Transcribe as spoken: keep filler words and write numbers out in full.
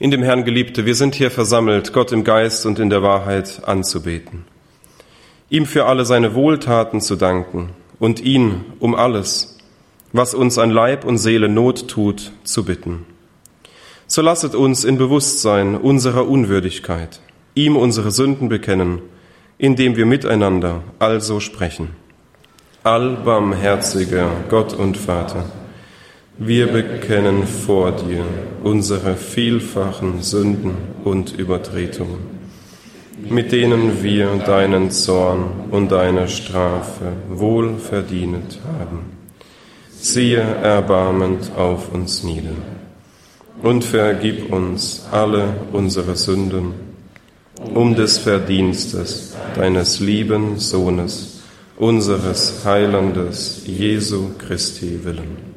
In dem Herrn, Geliebte, wir sind hier versammelt, Gott im Geist und in der Wahrheit anzubeten. Ihm für alle seine Wohltaten zu danken und ihn um alles, was uns an Leib und Seele Not tut, zu bitten. So lasset uns in Bewusstsein unserer Unwürdigkeit ihm unsere Sünden bekennen, indem wir miteinander also sprechen. Allbarmherziger Gott und Vater, wir bekennen vor dir unsere vielfachen Sünden und Übertretungen, mit denen wir deinen Zorn und deine Strafe wohl verdient haben. Siehe erbarmend auf uns nieder und vergib uns alle unsere Sünden, um des Verdienstes deines lieben Sohnes, unseres Heilandes Jesu Christi willen.